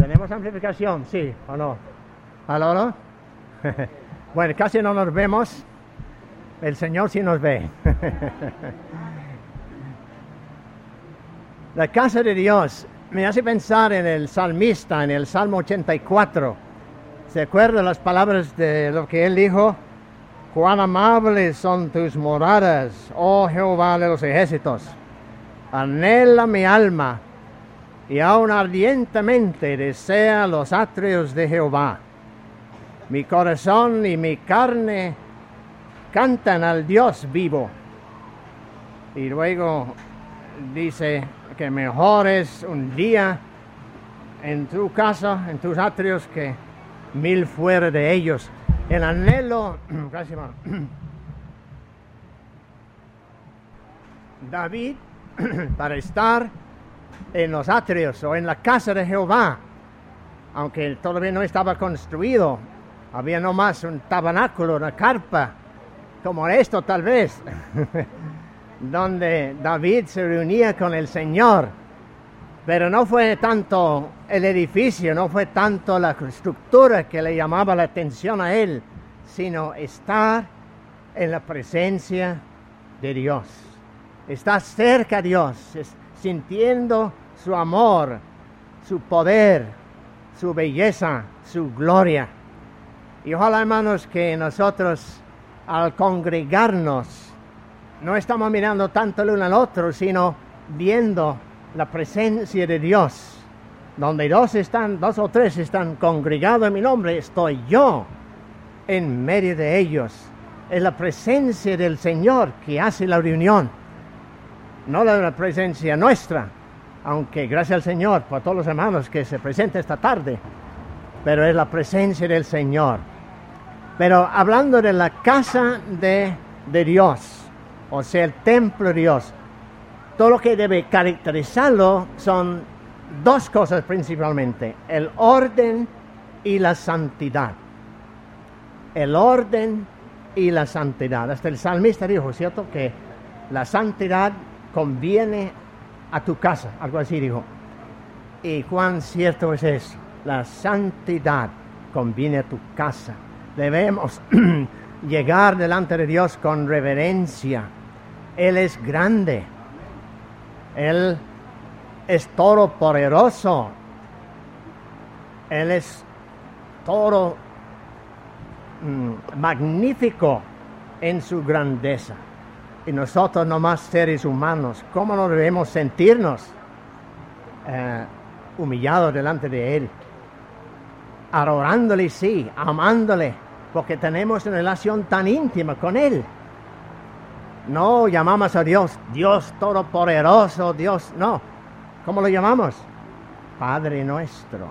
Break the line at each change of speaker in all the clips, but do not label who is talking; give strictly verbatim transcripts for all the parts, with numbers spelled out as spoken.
¿Tenemos amplificación? ¿Sí o no? ¿Aló, no? Bueno, casi no nos vemos. El Señor sí nos ve. La casa de Dios me hace pensar en el salmista, en el Salmo ochenta y cuatro. ¿Se acuerdan las palabras de lo que él dijo? Cuán amables son tus moradas, oh Jehová de los ejércitos. Anhela mi alma, y aún ardientemente desea los atrios de Jehová. Mi corazón y mi carne cantan al Dios vivo. Y luego dice que mejor es un día en tu casa, en tus atrios, que mil fuera de ellos. El anhelo, gracias, David, para estar en los atrios o en la casa de Jehová, aunque todavía no estaba construido, había nomás un tabernáculo, una carpa, como esto tal vez, donde David se reunía con el Señor. Pero no fue tanto el edificio, no fue tanto la estructura que le llamaba la atención a él, sino estar en la presencia de Dios. Estar cerca a Dios, sintiendo su amor, su poder, su belleza, su gloria. Y ojalá, hermanos, que nosotros al congregarnos no estamos mirando tanto el uno al otro, sino viendo la presencia de Dios. Donde dos están, dos o tres están congregados en mi nombre, estoy yo en medio de ellos. Es la presencia del Señor que hace la reunión, no la presencia nuestra, aunque gracias al Señor por todos los hermanos que se presentan esta tarde, pero es la presencia del Señor. Pero hablando de la casa de, de Dios, o sea, el templo de Dios, todo lo que debe caracterizarlo son dos cosas principalmente: el orden y la santidad. El orden y la santidad. Hasta el salmista dijo, ¿cierto?, que la santidad conviene a tu casa, algo así dijo. Y cuán cierto es eso. La santidad conviene a tu casa. Debemos llegar delante de Dios con reverencia. Él es grande. Él es todopoderoso. Él es todo mm, magnífico en su grandeza. Y nosotros, nomás seres humanos, ¿cómo no debemos sentirnos eh, humillados delante de Él? Adorándole, sí, amándole, porque tenemos una relación tan íntima con Él. No llamamos a Dios, Dios todopoderoso, Dios, no. ¿Cómo lo llamamos? Padre nuestro.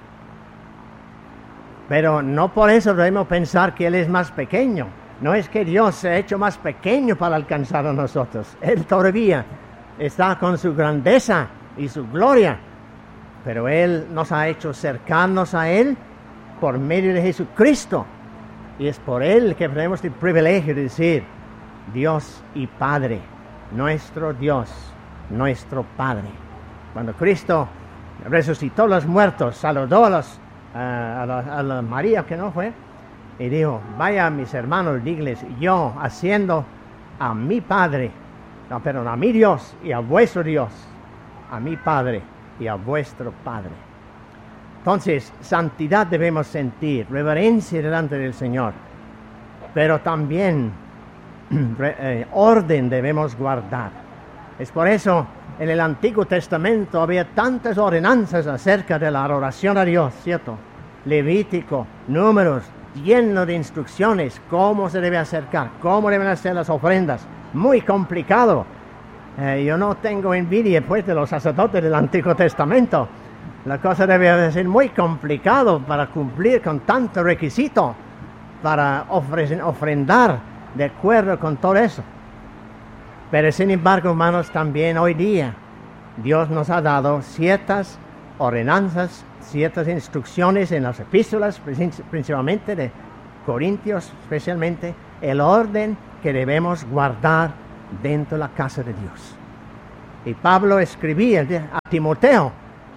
Pero no por eso debemos pensar que Él es más pequeño. No es que Dios se ha hecho más pequeño para alcanzar a nosotros. Él todavía está con su grandeza y su gloria. Pero Él nos ha hecho cercanos a Él por medio de Jesucristo. Y es por Él que tenemos el privilegio de decir Dios y Padre, nuestro Dios, nuestro Padre. Cuando Cristo resucitó a los muertos, saludó a, los, uh, a, la, a la María, que no fue, y dijo, vaya mis hermanos, dígles, yo haciendo a mi Padre, no, perdón, a mi Dios y a vuestro Dios, a mi Padre y a vuestro Padre. Entonces, santidad debemos sentir, reverencia delante del Señor, pero también eh, orden debemos guardar. Es por eso en el Antiguo Testamento había tantas ordenanzas acerca de la adoración a Dios, ¿cierto? Levítico, Números, lleno de instrucciones, cómo se debe acercar, cómo deben hacer las ofrendas. Muy complicado. Eh, yo no tengo envidia pues de los sacerdotes del Antiguo Testamento. La cosa debe ser muy complicado para cumplir con tanto requisito, para ofre- ofrendar de acuerdo con todo eso. Pero sin embargo, hermanos, también hoy día Dios nos ha dado ciertas ordenanzas, ciertas instrucciones en las epístolas, principalmente de Corintios, especialmente, el orden que debemos guardar dentro de la casa de Dios. Y Pablo escribía a Timoteo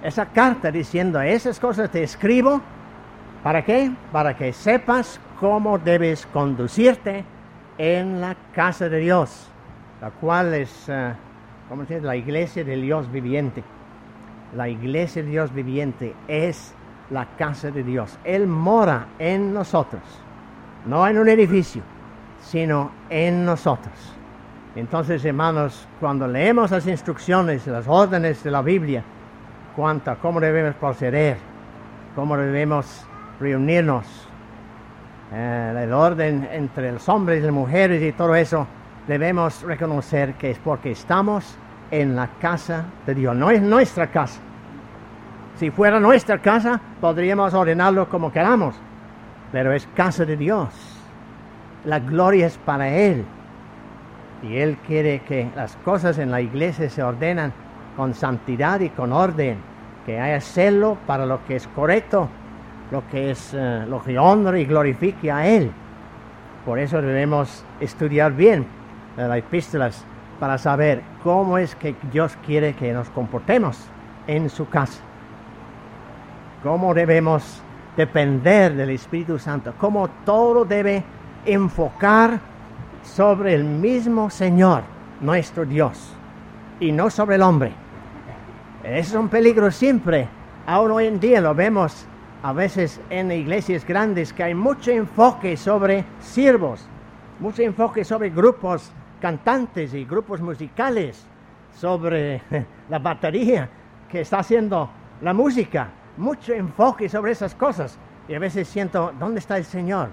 esa carta diciendo, esas cosas te escribo, ¿para qué? Para que sepas cómo debes conducirte en la casa de Dios, la cual es, uh, ¿cómo se dice? La iglesia del Dios viviente. La iglesia del Dios viviente es la casa de Dios. Él mora en nosotros, no en un edificio, sino en nosotros. Entonces, hermanos, cuando leemos las instrucciones, las órdenes de la Biblia, cuanto a cómo debemos proceder, cómo debemos reunirnos, eh, el orden entre los hombres y las mujeres y todo eso, debemos reconocer que es porque estamos en la casa de Dios. No es nuestra casa. Si fuera nuestra casa, podríamos ordenarlo como queramos, pero es casa de Dios. La gloria es para Él. Y Él quiere que las cosas en la iglesia se ordenan con santidad y con orden, que haya celo para lo que es correcto, lo que es uh, lo que honra y glorifique a Él. Por eso debemos estudiar bien las epístolas para saber cómo es que Dios quiere que nos comportemos en su casa. Cómo debemos depender del Espíritu Santo, cómo todo debe enfocar sobre el mismo Señor, nuestro Dios, y no sobre el hombre. Es un peligro siempre. Aún hoy en día lo vemos a veces en iglesias grandes, que hay mucho enfoque sobre siervos, mucho enfoque sobre grupos cantantes y grupos musicales, sobre la batería que está haciendo la música, mucho enfoque sobre esas cosas. Y a veces siento, ¿dónde está el Señor?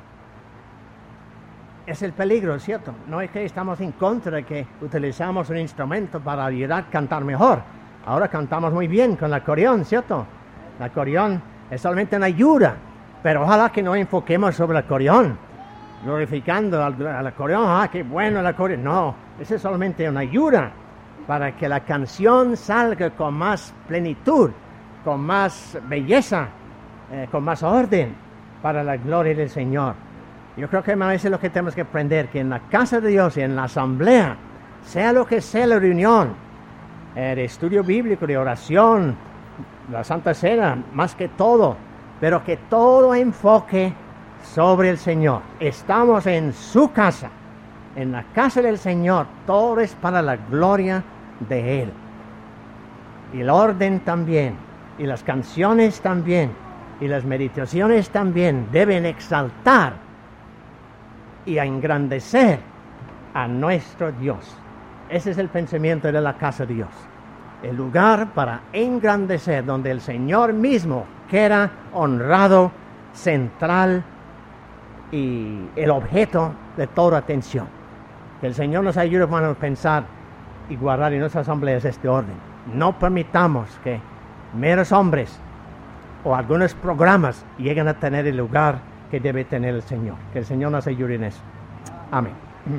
Es el peligro, ¿cierto? No es que estamos en contra de que utilizamos un instrumento para ayudar a cantar mejor. Ahora cantamos muy bien con el acordeón, ¿cierto? El acordeón es solamente una ayuda, pero ojalá que no enfoquemos sobre el acordeón, glorificando al, al acordeón. ¡Ah, qué bueno el acordeón! No, eso es solamente una ayuda para que la canción salga con más plenitud, con más belleza, eh, con más orden, para la gloria del Señor. Yo creo que, hermano, eso es lo que tenemos que aprender, que en la casa de Dios y en la asamblea, sea lo que sea la reunión, eh, de estudio bíblico, de oración, la Santa Cena, más que todo, pero que todo enfoque sobre el Señor. Estamos en su casa, en la casa del Señor, todo es para la gloria de Él. Y el orden también, y las canciones también, y las meditaciones también deben exaltar y a engrandecer a nuestro Dios. Ese es el pensamiento de la casa de Dios. El lugar para engrandecer, donde el Señor mismo queda honrado, central y el objeto de toda atención. Que el Señor nos ayude, hermanos, a pensar y guardar en nuestras asambleas este orden. No permitamos que meros hombres o algunos programas lleguen a tener el lugar que debe tener el Señor. Que el Señor nos ayude en eso. Amén.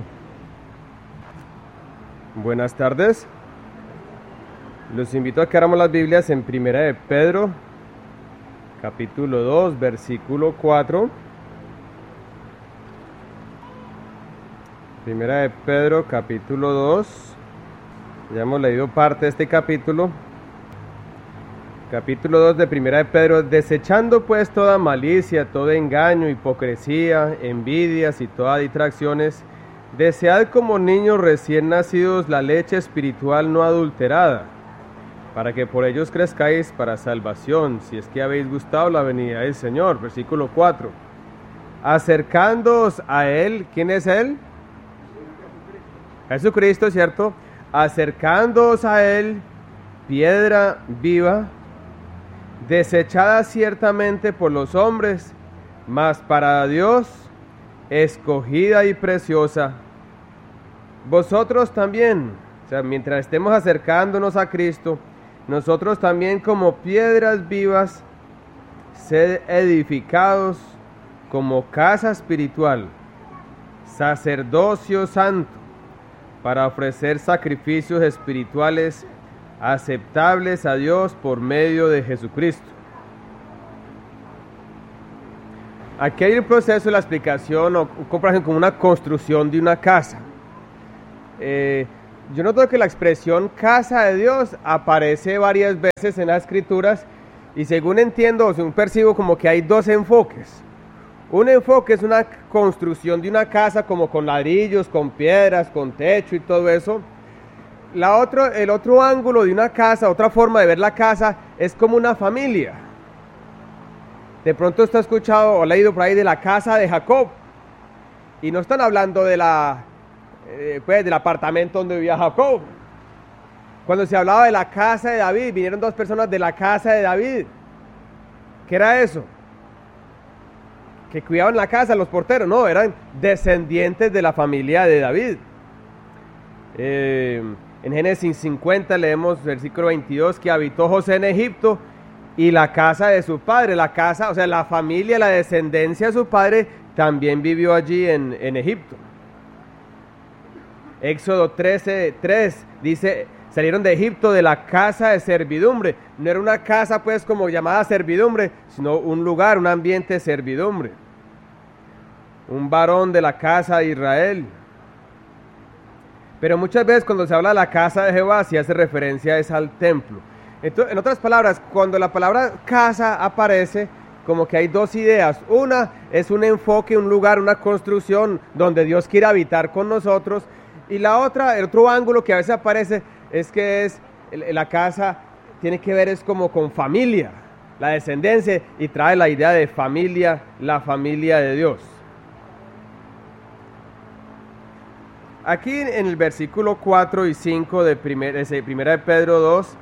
Buenas tardes. Los invito a que abramos las Biblias en Primera de Pedro, capítulo dos, versículo cuatro. Primera de Pedro, capítulo dos. Ya hemos leído parte de este capítulo. Capítulo dos de Primera de Pedro. Desechando pues toda malicia, todo engaño, hipocresía, envidias y todas distracciones, desead como niños recién nacidos la leche espiritual no adulterada, para que por ellos crezcáis para salvación, si es que habéis gustado la venida del Señor. Versículo cuatro. Acercándoos a Él. ¿Quién es Él? Jesucristo, ¿cierto? Acercándoos a Él, piedra viva, desechada ciertamente por los hombres, mas para Dios escogida y preciosa. Vosotros también, o sea, mientras estemos acercándonos a Cristo, nosotros también como piedras vivas, sed edificados como casa espiritual, sacerdocio santo, para ofrecer sacrificios espirituales aceptables a Dios por medio de Jesucristo. Aquí hay el proceso de la explicación o comparación con una construcción de una casa. Eh, yo noto que la expresión casa de Dios aparece varias veces en las escrituras y según entiendo, o según percibo, como que hay dos enfoques. Un enfoque es una construcción de una casa como con ladrillos, con piedras, con techo y todo eso. La otro, el otro ángulo de una casa, otra forma de ver la casa, es como una familia. De pronto usted ha escuchado o leído por ahí de la casa de Jacob. Y no están hablando de la, eh, pues, del apartamento donde vivía Jacob. Cuando se hablaba de la casa de David, vinieron dos personas de la casa de David. ¿Qué era eso? Que cuidaban la casa, los porteros. No, eran descendientes de la familia de David. Eh, en Génesis cincuenta leemos versículo veintidós que habitó José en Egipto y la casa de su padre, la casa, o sea, la familia, la descendencia de su padre también vivió allí en, en Egipto. Éxodo trece, tres dice, salieron de Egipto de la casa de servidumbre. No era una casa pues como llamada servidumbre, sino un lugar, un ambiente de servidumbre. Un varón de la casa de Israel. Pero muchas veces cuando se habla de la casa de Jehová, se hace referencia es al templo. Entonces, en otras palabras, cuando la palabra casa aparece, como que hay dos ideas. Una es un enfoque, un lugar, una construcción donde Dios quiere habitar con nosotros. Y la otra, el otro ángulo que a veces aparece, es que es la casa, tiene que ver es como con familia, la descendencia, y trae la idea de familia, la familia de Dios. Aquí en el versículo cuatro y cinco de primera de Pedro dos,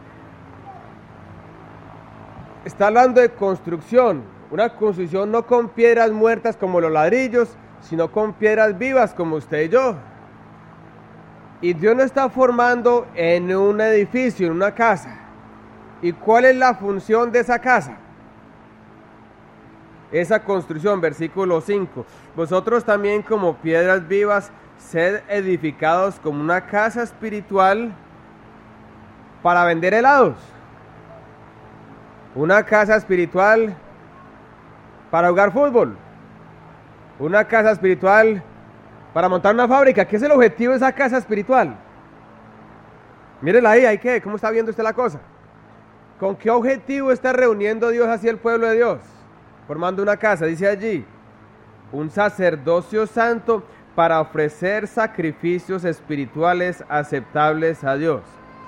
está hablando de construcción, una construcción no con piedras muertas como los ladrillos, sino con piedras vivas como usted y yo. Y Dios nos está formando en un edificio, en una casa. ¿Y cuál es la función de esa casa? Esa construcción, versículo cinco. Vosotros también como piedras vivas, sed edificados como una casa espiritual para vender helados. Una casa espiritual para jugar fútbol. Una casa espiritual para montar una fábrica. ¿Qué es el objetivo de esa casa espiritual? Mírenla ahí, ¿hay qué? ¿Cómo está viendo usted la cosa? ¿Con qué objetivo está reuniendo Dios hacia el pueblo de Dios? Formando una casa, dice allí, un sacerdocio santo para ofrecer sacrificios espirituales aceptables a Dios.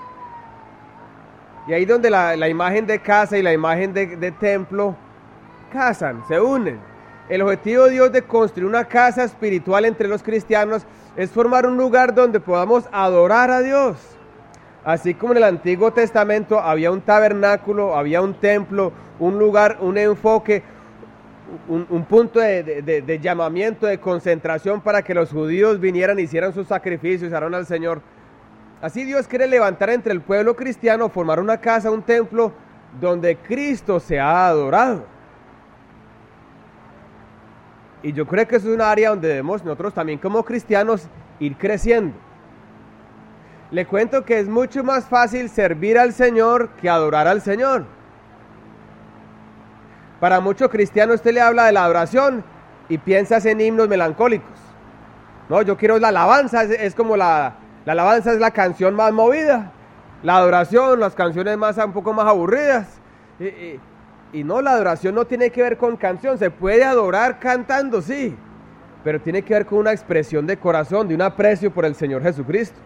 Y ahí donde la, la imagen de casa y la imagen de, de templo casan, se unen. El objetivo de Dios de construir una casa espiritual entre los cristianos es formar un lugar donde podamos adorar a Dios. Así como en el Antiguo Testamento había un tabernáculo, había un templo, un lugar, un enfoque, un, un punto de, de, de llamamiento, de concentración para que los judíos vinieran y hicieran sus sacrificios, adoraran al Señor. Así Dios quiere levantar entre el pueblo cristiano, formar una casa, un templo, donde Cristo se ha adorado. Y yo creo que eso es un área donde debemos nosotros también como cristianos ir creciendo. Le cuento que es mucho más fácil servir al Señor que adorar al Señor. Para muchos cristianos usted le habla de la adoración y piensas en himnos melancólicos. No, yo quiero la alabanza, es, es como la, la alabanza es la canción más movida. La adoración, las canciones más un poco más aburridas. Y, y, y no, la adoración no tiene que ver con canción, se puede adorar cantando, sí, pero tiene que ver con una expresión de corazón, de un aprecio por el Señor Jesucristo.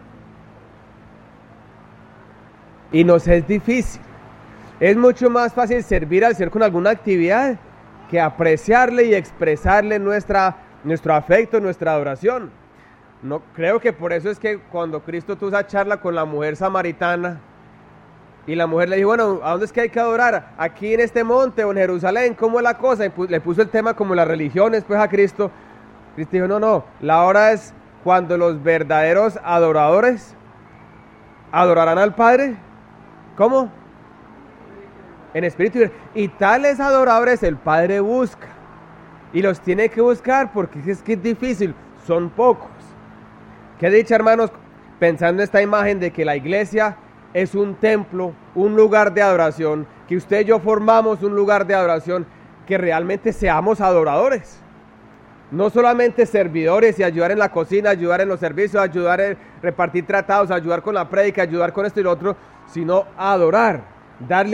Y nos es difícil. Es mucho más fácil servir al Señor con alguna actividad que apreciarle y expresarle nuestra, nuestro afecto, nuestra adoración. No, creo que por eso es que cuando Cristo tuvo esa charla con la mujer samaritana y la mujer le dijo, bueno, ¿a dónde es que hay que adorar? ¿Aquí en este monte o en Jerusalén? ¿Cómo es la cosa? Y le puso el tema como las religiones pues a Cristo. Cristo dijo, no, no, la hora es cuando los verdaderos adoradores adorarán al Padre. ¿Cómo? En espíritu. Y tales adoradores el Padre busca. Y los tiene que buscar porque es que es difícil. Son pocos. Qué dicha, hermanos, pensando en esta imagen de que la iglesia es un templo, un lugar de adoración. Que usted y yo formamos un lugar de adoración. Que realmente seamos adoradores. No solamente servidores y ayudar en la cocina, ayudar en los servicios, ayudar en repartir tratados, ayudar con la prédica, ayudar con esto y lo otro, sino adorar, darle